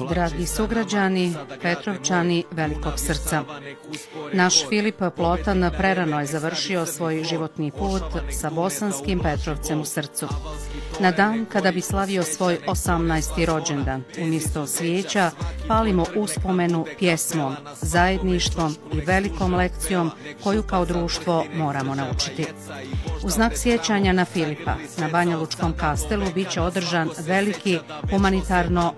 Dragi sugrađani, Petrovčani velikog srca. Naš Filip Plotan prerano je završio svoj životni put sa Bosanskim Petrovcem u srcu. Na dan kada bi slavio svoj 18. rođendan, umjesto svijeća palimo uspomenu pjesmom, zajedništvom i velikom lekcijom koju kao društvo moramo naučiti. U znak sjećanja na Filipa, na Banja Lučkom kastelu biće održan veliki humanitarno